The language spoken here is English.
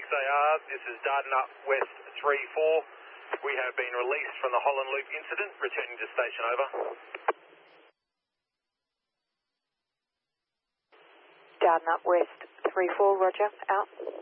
XAR, this is Dardanup West 3-4. We have been released from the Holland Loop incident, returning to station, over. Dardanup West 3-4, roger, out.